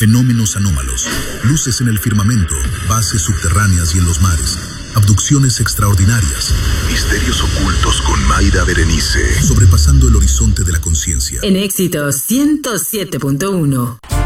fenómenos anómalos, luces en el firmamento, bases subterráneas y en los mares, abducciones extraordinarias, misterios ocultos con Mayra Berenice, sobrepasando el horizonte de la conciencia. En Éxitos 107.1.